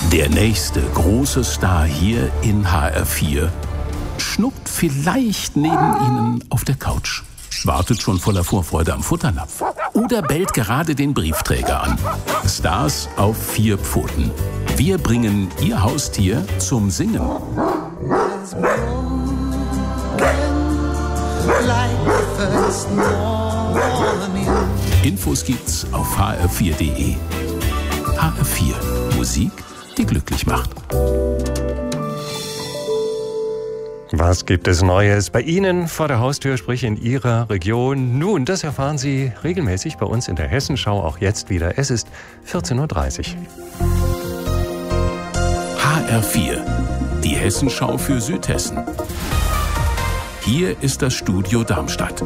Der nächste große Star hier in HR4 schnuckt vielleicht neben Ihnen auf der Couch, wartet schon voller Vorfreude am Futternapf oder bellt gerade den Briefträger an. Stars auf 4 Pfoten. Wir bringen Ihr Haustier zum Singen. Infos gibt's auf hr4.de. HR4. Musik, die glücklich macht. Was gibt es Neues bei Ihnen vor der Haustür, sprich in Ihrer Region? Nun, das erfahren Sie regelmäßig bei uns in der Hessenschau, auch jetzt wieder. Es ist 14.30 Uhr. HR4, die Hessenschau für Südhessen. Hier ist das Studio Darmstadt.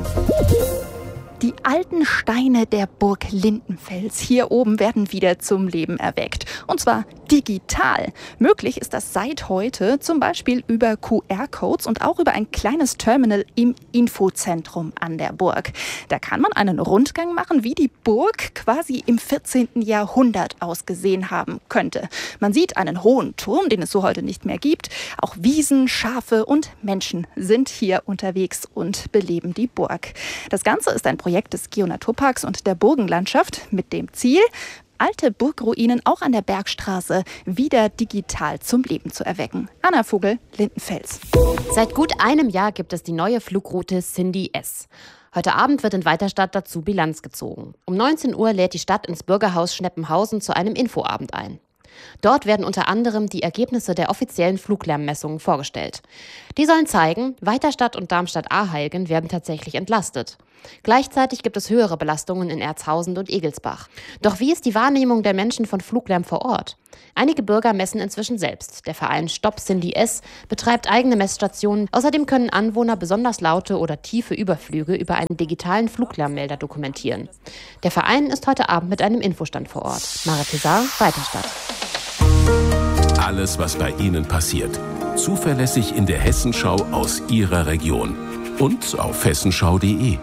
Die alten Steine der Burg Lindenfels hier oben werden wieder zum Leben erweckt. Und zwar digital. Möglich ist das seit heute, zum Beispiel über QR-Codes und auch über ein kleines Terminal im Infozentrum an der Burg. Da kann man einen Rundgang machen, wie die Burg quasi im 14. Jahrhundert ausgesehen haben könnte. Man sieht einen hohen Turm, den es so heute nicht mehr gibt. Auch Wiesen, Schafe und Menschen sind hier unterwegs und beleben die Burg. Das Ganze ist ein Projekt des Geonaturparks und der Burgenlandschaft mit dem Ziel, alte Burgruinen auch an der Bergstraße wieder digital zum Leben zu erwecken. Anna Vogel, Lindenfels. Seit gut einem Jahr gibt es die neue Flugroute Cindy S. Heute Abend wird in Weiterstadt dazu Bilanz gezogen. Um 19 Uhr lädt die Stadt ins Bürgerhaus Schneppenhausen zu einem Infoabend ein. Dort werden unter anderem die Ergebnisse der offiziellen Fluglärmmessungen vorgestellt. Die sollen zeigen, Weiterstadt und Darmstadt-Arheilgen werden tatsächlich entlastet. Gleichzeitig gibt es höhere Belastungen in Erzhausen und Egelsbach. Doch wie ist die Wahrnehmung der Menschen von Fluglärm vor Ort? Einige Bürger messen inzwischen selbst. Der Verein Stopp Cindy S betreibt eigene Messstationen. Außerdem können Anwohner besonders laute oder tiefe Überflüge über einen digitalen Fluglärmmelder dokumentieren. Der Verein ist heute Abend mit einem Infostand vor Ort. Mara Tesar, Weiterstadt. Alles, was bei Ihnen passiert. Zuverlässig in der Hessenschau aus Ihrer Region. Und auf hessenschau.de.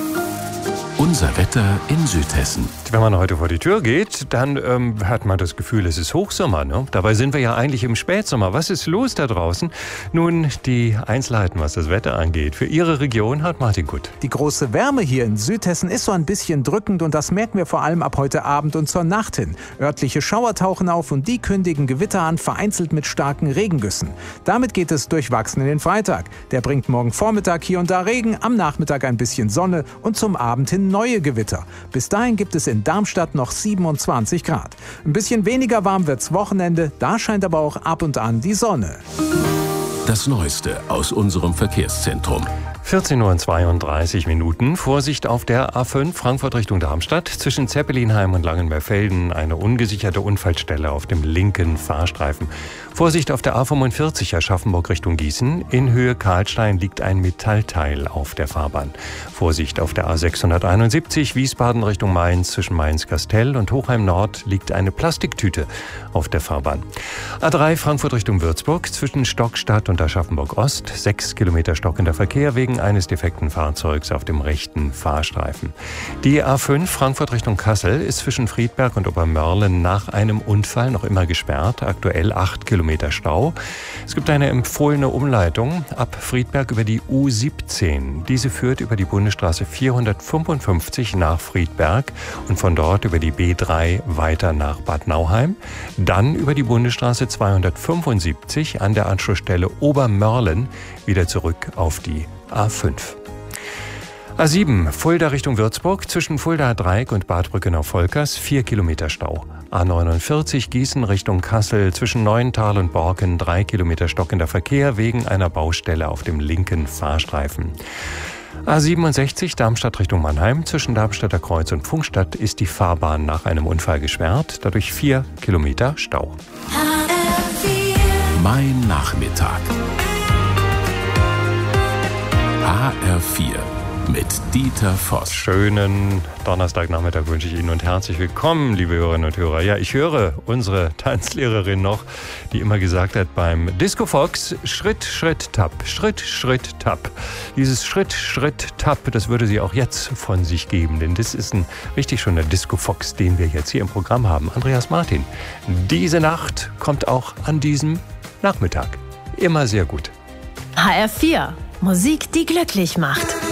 Unser Wetter in Südhessen. Wenn man heute vor die Tür geht, dann hat man das Gefühl, es ist Hochsommer. Ne? Dabei sind wir ja eigentlich im Spätsommer. Was ist los da draußen? Nun, die Einzelheiten, was das Wetter angeht. Für Ihre Region hat Martin Gutt. Die große Wärme hier in Südhessen ist so ein bisschen drückend und das merken wir vor allem ab heute Abend und zur Nacht hin. Örtliche Schauer tauchen auf und die kündigen Gewitter an, vereinzelt mit starken Regengüssen. Damit geht es durchwachsen in den Freitag. Der bringt morgen Vormittag hier und da Regen, am Nachmittag ein bisschen Sonne und zum Abend hin neue Gewitter. Bis dahin gibt es in Darmstadt noch 27 Grad. Ein bisschen weniger warm wird's Wochenende, da scheint aber auch ab und an die Sonne. Das Neueste aus unserem Verkehrszentrum. 14.32 Uhr. Vorsicht auf der A5 Frankfurt Richtung Darmstadt. Zwischen Zeppelinheim und Langenbergfelden eine ungesicherte Unfallstelle auf dem linken Fahrstreifen. Vorsicht auf der A45 Aschaffenburg Richtung Gießen. In Höhe Karlstein liegt ein Metallteil auf der Fahrbahn. Vorsicht auf der A671 Wiesbaden Richtung Mainz. Zwischen Mainz-Kastell und Hochheim Nord liegt eine Plastiktüte auf der Fahrbahn. A3 Frankfurt Richtung Würzburg. Zwischen Stockstadt und Aschaffenburg Ost. 6 Kilometer stockender Verkehr wegen eines defekten Fahrzeugs auf dem rechten Fahrstreifen. Die A5 Frankfurt Richtung Kassel ist zwischen Friedberg und Obermörlen nach einem Unfall noch immer gesperrt. Aktuell 8 Kilometer Stau. Es gibt eine empfohlene Umleitung ab Friedberg über die U17. Diese führt über die Bundesstraße 455 nach Friedberg und von dort über die B3 weiter nach Bad Nauheim. Dann über die Bundesstraße 275 an der Anschlussstelle Obermörlen wieder zurück auf die A5. A7 Fulda Richtung Würzburg zwischen Fuldaer Dreieck und Bad Brückenau-Volkers 4 Kilometer Stau. A49 Gießen Richtung Kassel zwischen Neuental und Borken 3 Kilometer stockender Verkehr wegen einer Baustelle auf dem linken Fahrstreifen. A67 Darmstadt Richtung Mannheim zwischen Darmstadter Kreuz und Pfungstadt ist die Fahrbahn nach einem Unfall gesperrt, dadurch 4 Kilometer Stau. Mein Nachmittag. HR4, mit Dieter Voss. Schönen Donnerstagnachmittag wünsche ich Ihnen und herzlich willkommen, liebe Hörerinnen und Hörer. Ja, ich höre unsere Tanzlehrerin noch, die immer gesagt hat beim Disco Fox, Schritt, Schritt, Tap, Schritt, Schritt, Tap. Dieses Schritt, Schritt, Tap, das würde sie auch jetzt von sich geben, denn das ist ein richtig schöner Disco Fox, den wir jetzt hier im Programm haben. Andreas Martin. Diese Nacht kommt auch an diesem Nachmittag. Immer sehr gut. HR4. Musik, die glücklich macht.